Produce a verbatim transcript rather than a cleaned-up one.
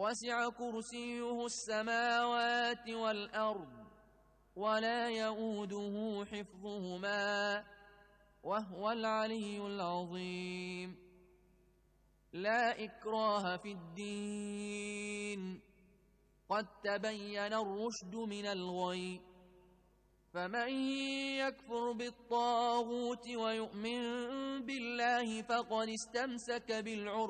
وسع كرسيه السماوات والأرض ولا يئوده حفظهما وهو العلي العظيم. لا إكراه في الدين قد تبين الرشد من الغي، فمن يكفر بالطاغوت ويؤمن بالله فقد استمسك بالعروة